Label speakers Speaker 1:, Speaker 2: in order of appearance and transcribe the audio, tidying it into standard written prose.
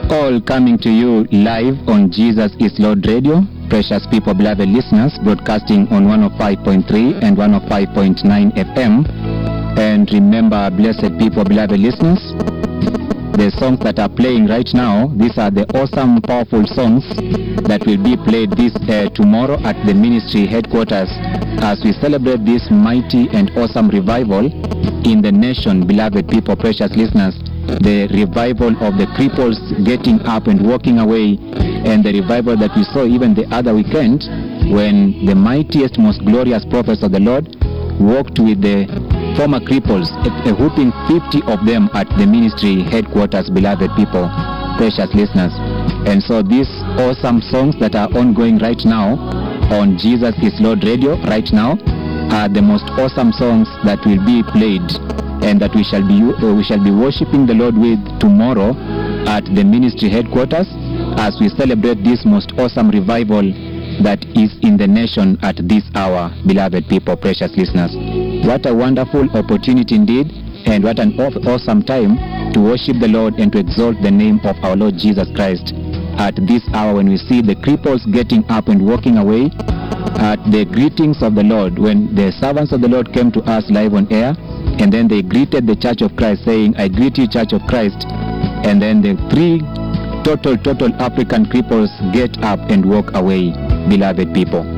Speaker 1: All coming to you live on Jesus is Lord Radio. Precious people, beloved listeners, broadcasting on 105.3 and 105.9 FM. And remember, blessed people, beloved listeners, the songs that are playing right now, these are the awesome, powerful songs that will be played this tomorrow at the ministry headquarters as we celebrate this mighty and awesome revival in the nation, beloved people, precious listeners. The revival of the cripples getting up and walking away, and the revival that we saw even the other weekend when the mightiest, most glorious prophets of the Lord walked with the former cripples, a whooping 50 of them at the ministry headquarters, beloved people, precious listeners. And so these awesome songs that are ongoing right now on Jesus is Lord Radio right now are the most awesome songs that will be played and that we shall be worshiping the Lord with tomorrow at the ministry headquarters as we celebrate this most awesome revival that is in the nation at this hour, beloved people, precious listeners. What a wonderful opportunity indeed, and what an awesome time to worship the Lord and to exalt the name of our Lord Jesus Christ at this hour when we see the cripples getting up and walking away, at the greetings of the Lord when the servants of the Lord came to us live on air, and then they greeted the Church of Christ saying, "I greet you, Church of Christ." And then the three total African cripples get up and walk away, beloved people.